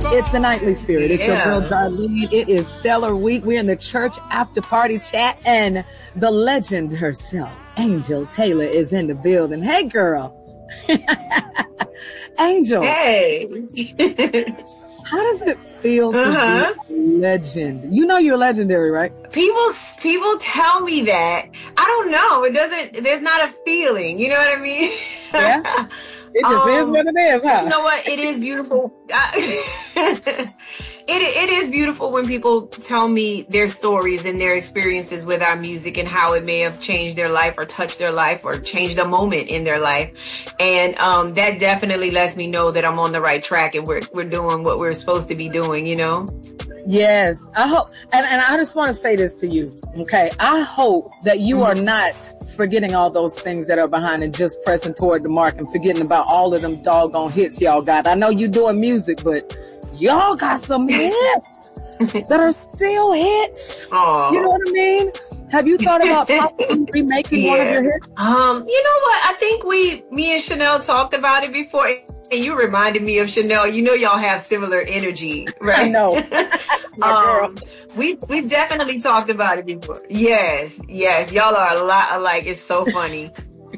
It's the Nightly Spirit. It's your girl, Darlene. It is stellar week. We're in the church after party chat, and the legend herself, Angel Taylor, is in the building. Hey, girl. Angel. Hey. How does it feel to be a legend? You know you're legendary, right? People tell me that. I don't know. There's not a feeling. You know what I mean? Yeah. It just is what it is, huh? You know what? It is beautiful. It is beautiful when people tell me their stories and their experiences with our music and how it may have changed their life or touched their life or changed a moment in their life. And that definitely lets me know that I'm on the right track and we're doing what we're supposed to be doing, you know? Yes. I hope, and I just want to say this to you, okay? I hope that you are not forgetting all those things that are behind and just pressing toward the mark and forgetting about all of them doggone hits y'all got. I know you doing music, but y'all got some hits that are still hits. Aww. You know what I mean? Have you thought about possibly remaking one of your hits? You know what? I think me and Chanel talked about it before, and you reminded me of Chanel. You know, y'all have similar energy, right? I know. My girl. We've definitely talked about it before. Yes. Y'all are a lot alike. It's so funny.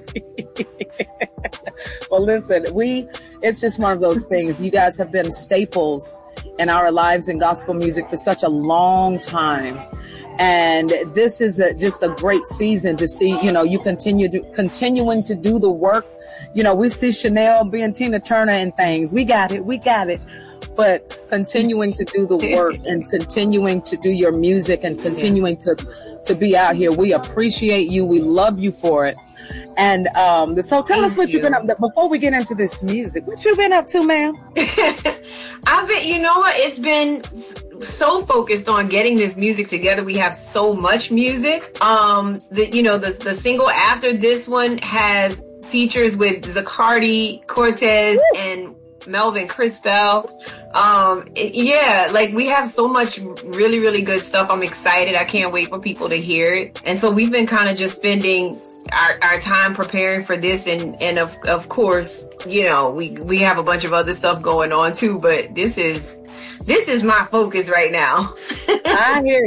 Well, listen, it's just one of those things. You guys have been staples in our lives in gospel music for such a long time. And this is just a great season to see, you know, you continuing to do the work. You know, we see Chanel being Tina Turner and things. We got it. But continuing to do the work and continuing to do your music and continuing to be out here. We appreciate you. We love you for it. And so tell us what you've been up to. Before we get into this music, what you been up to, ma'am? You know what? It's been so focused on getting this music together. We have so much music. The single after this one has features with Zacardi, Cortez, and Melvin Crispell. We have so much really, really good stuff. I'm excited. I can't wait for people to hear it. And so we've been kind of just spending our time preparing for this, and of course, you know, we have a bunch of other stuff going on too, but this is my focus right now. I hear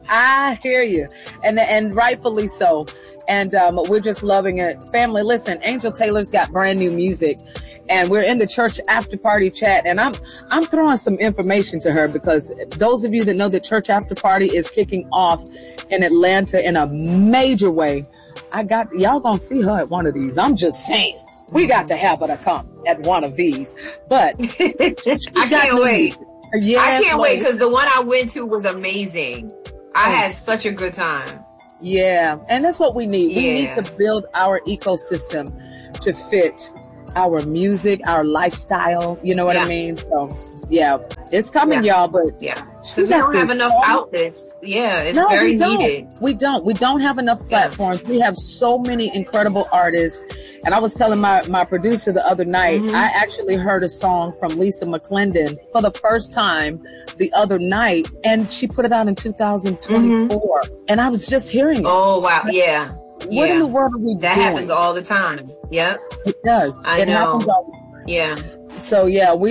you. And rightfully so. And we're just loving it. Family, listen, Angel Taylor's got brand new music, and we're in the church after party chat, and I'm throwing some information to her because those of you that know the church after party is kicking off in Atlanta in a major way. Y'all gonna see her at one of these. I'm just saying, we got to have her to come at one of these. But I can't wait. Yes, I can't wait because the one I went to was amazing. I had such a good time. Yeah, and that's what we need. We need to build our ecosystem to fit our music, our lifestyle. You know what I mean? So, yeah, it's coming, y'all. But because we don't have enough outlets. Yeah, it's very needed. We don't have enough platforms. We have so many incredible artists. And I was telling my producer the other night, I actually heard a song from Lisa McClendon for the first time the other night, and she put it out in 2024. And I was just hearing it. Oh, wow. Yeah. What in the world are we doing? That happens all the time. Yep. It does. It happens all the time. Yeah. So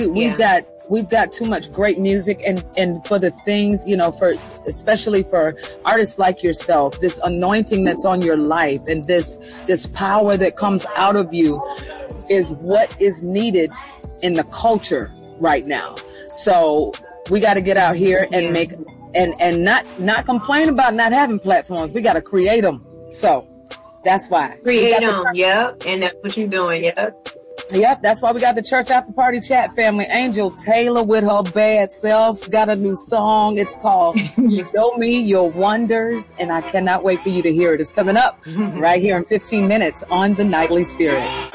we've got too much great music, and for the things, you know, especially for artists like yourself, this anointing that's on your life and this power that comes out of you is what is needed in the culture right now. So we got to get out here and make and not complain about not having platforms. We got to create them. So that's why. Create them. Yep. And that's what you're doing. Yep, that's why we got the church after party chat, family. Angel Taylor with her bad self got a new song. It's called Show Me Your Wonders, and I cannot wait for you to hear it. It's coming up right here in 15 minutes on The Nightly Spirit.